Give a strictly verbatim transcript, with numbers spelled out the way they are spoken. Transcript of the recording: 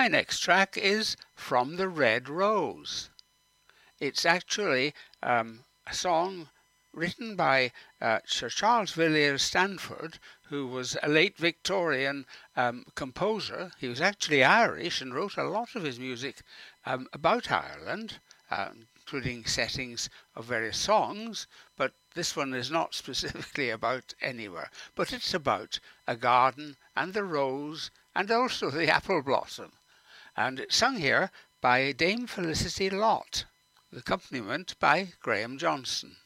My next track is From the Red Rose. It's actually um, a song written by uh, Sir Charles Villiers Stanford, who was a late Victorian um, composer. He was actually Irish and wrote a lot of his music um, about Ireland, uh, including settings of various songs, but this one is not specifically about anywhere, but it's about a garden and the rose and also the apple blossom. And it's sung here by Dame Felicity Lott, with accompaniment by Graham Johnson.